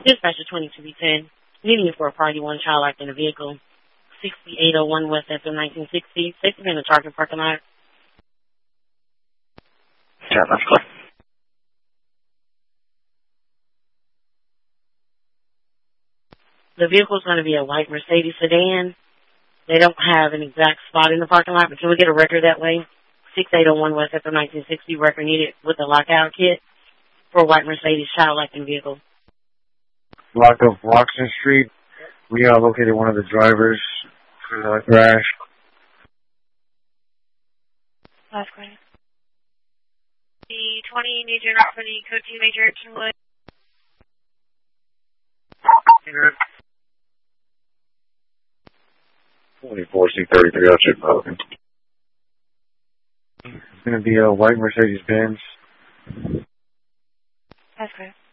Dispatcher 2210, needing you for a party, one child locked in a vehicle. 6801 West FM 1960, safety in the Target parking lot. Yeah, that's good. The vehicle is going to be a white Mercedes sedan. They don't have an exact spot in the parking lot, but can we get a record that way? 6801 West FM 1960, record needed with a lockout kit for a white Mercedes child locked in vehicle. Block of Roxton Street. We located one of the drivers for the crash. Last question. The 20 needs your route for the code 2 major Kingwood. 24C33, I'll check that. It's going to be a white Mercedes Benz. That's correct.